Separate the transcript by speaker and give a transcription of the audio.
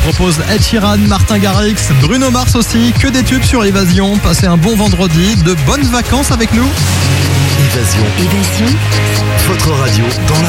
Speaker 1: propose Ed Sheeran, Martin Garrix, Bruno Mars aussi. Que des tubes sur Évasion. Passez un bon vendredi, de bonnes vacances avec nous.
Speaker 2: Évasion. Votre radio dans la